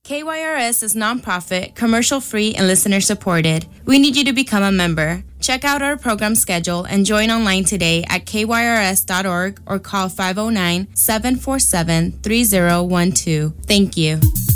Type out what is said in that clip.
KYRS is nonprofit, commercial-free, and listener-supported. We need you to become a member. Check out our program schedule and join online today at kyrs.org or call 509-747-3012. Thank you.